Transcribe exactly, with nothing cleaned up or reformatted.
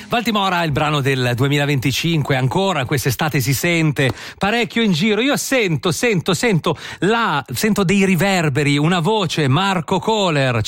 Baltimora è il brano del duemilaventicinque, ancora quest'estate si sente parecchio in giro. Io sento, sento, sento la, sento dei riverberi, una voce, Marco Kohler.